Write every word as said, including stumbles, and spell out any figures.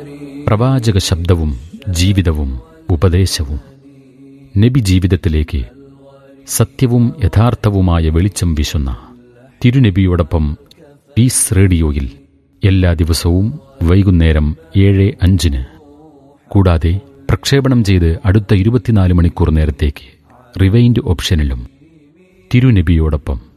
പ്രവാചക ശബ്ദവും ജീവിതവും ഉപദേശവും. നബി ജീവിതത്തിലേക്ക് സത്യവും യഥാർത്ഥവുമായ വെളിച്ചം വീശുന്ന തിരുനബിയോടൊപ്പം പീസ് റേഡിയോയിൽ എല്ലാ ദിവസവും വൈകുന്നേരം ഏഴ് അഞ്ചിന്. കൂടാതെ പ്രക്ഷേപണം ചെയ്ത് അടുത്ത ഇരുപത്തിനാല് മണിക്കൂർ നേരത്തേക്ക് റിവൈൻഡ് ഓപ്ഷനിലും തിരുനബിയോടൊപ്പം.